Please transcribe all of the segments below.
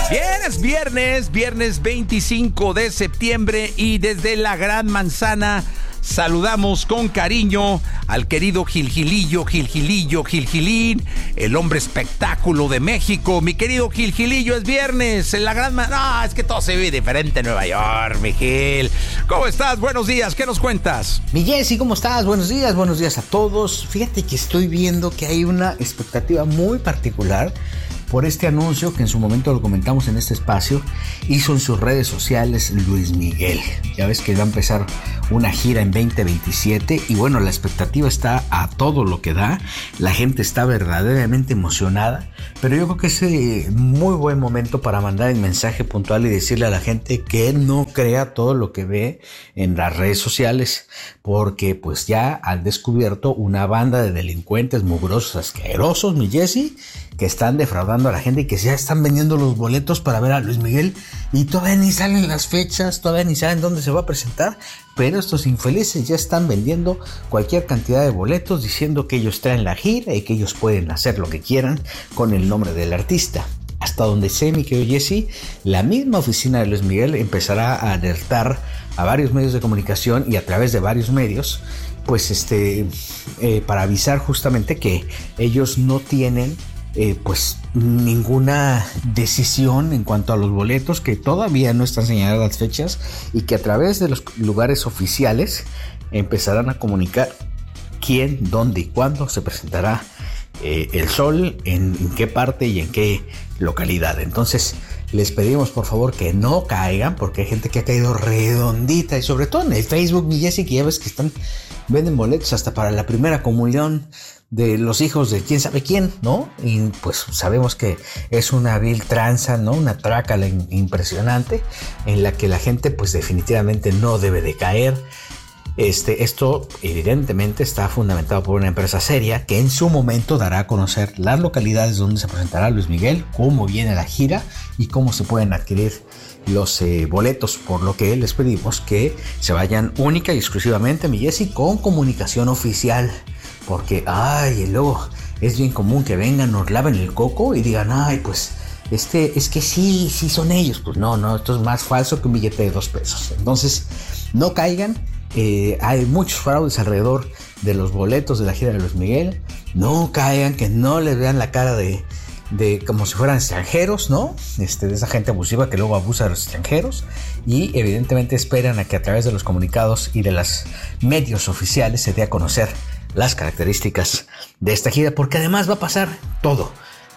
Bien, es viernes 25 de septiembre y desde la Gran Manzana saludamos con cariño al querido Gilgilillo, Gilgilín, el hombre espectáculo de México. Mi querido Gilgilillo, es viernes en la Gran Manzana. No, es que todo se vive diferente en Nueva York, mi Gil. ¿Cómo estás? Buenos días, ¿qué nos cuentas? Mi Jessy, ¿cómo estás? Buenos días a todos. Fíjate que estoy viendo que hay una expectativa muy particular por este anuncio que en su momento lo comentamos en este espacio, hizo en sus redes sociales Luis Miguel. Ya ves que va a empezar una gira en 2027 y bueno, la expectativa está a todo lo que da. La gente está verdaderamente emocionada, pero yo creo que es muy buen momento para mandar el mensaje puntual y decirle a la gente que no crea todo lo que ve en las redes sociales, porque pues ya han descubierto una banda de delincuentes mugrosos, asquerosos, mi Jessy, que están defraudando a la gente y que ya están vendiendo los boletos para ver a Luis Miguel y todavía ni salen las fechas, todavía ni saben dónde se va a presentar, pero estos infelices ya están vendiendo cualquier cantidad de boletos diciendo que ellos traen la gira y que ellos pueden hacer lo que quieran con el nombre del artista. Hasta donde sé, mi querido Jesse, la misma oficina de Luis Miguel empezará a alertar a varios medios de comunicación y a través de varios medios, pues para avisar justamente que ellos no tienen pues ninguna decisión en cuanto a los boletos, que todavía no están señaladas las fechas y que a través de los lugares oficiales empezarán a comunicar quién, dónde y cuándo se presentará el Sol, en qué parte y en qué localidad. Entonces les pedimos por favor que no caigan, porque hay gente que ha caído redondita y sobre todo en el Facebook, mi Jessy, que ya ves que venden boletos hasta para la primera comunión de los hijos de quién sabe quién, ¿no? Y pues sabemos que es una vil tranza, ¿no? Una trácala impresionante en la que la gente pues definitivamente no debe de caer. Esto evidentemente está fundamentado por una empresa seria que en su momento dará a conocer las localidades donde se presentará Luis Miguel, cómo viene la gira y cómo se pueden adquirir los boletos, por lo que les pedimos que se vayan única y exclusivamente, mi Jessy, con comunicación oficial, porque y luego es bien común que vengan, nos laven el coco y digan, pues es que sí son ellos. Pues no, esto es más falso que un billete de 2 pesos. Entonces no caigan. Hay muchos fraudes alrededor de los boletos de la gira de Luis Miguel. No caigan, que no les vean la cara de como si fueran extranjeros, ¿no? De esa gente abusiva que luego abusa de los extranjeros, y evidentemente esperan a que a través de los comunicados y de los medios oficiales se dé a conocer las características de esta gira, porque además va a pasar todo.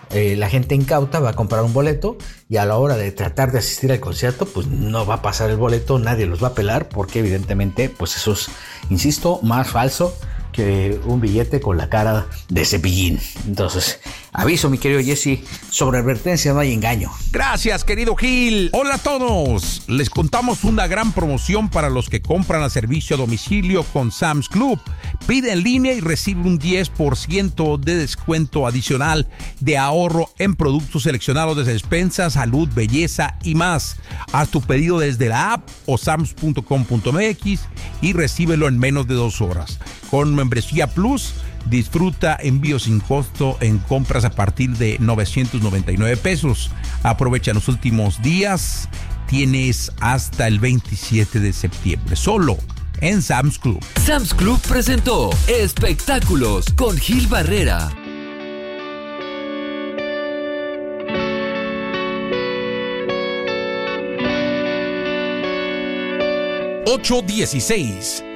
La gente incauta va a comprar un boleto y a la hora de tratar de asistir al concierto pues no va a pasar el boleto, nadie los va a pelar, porque evidentemente pues eso es, insisto, más falso que un billete con la cara de Cepillín. Entonces, aviso, mi querido Jesse, sobre advertencia no hay engaño. Gracias, querido Gil. Hola a todos. Les contamos una gran promoción para los que compran a servicio a domicilio con Sam's Club. Pide en línea y recibe un 10% de descuento adicional de ahorro en productos seleccionados de despensa, salud, belleza y más. Haz tu pedido desde la app o sams.com.mx y recíbelo en menos de 2 horas. Con membresía Plus, disfruta envío sin costo en compras a partir de 999 pesos. Aprovecha los últimos días. Tienes hasta el 27 de septiembre. Solo en Sam's Club. Sam's Club presentó Espectáculos con Gil Barrera. 8:16.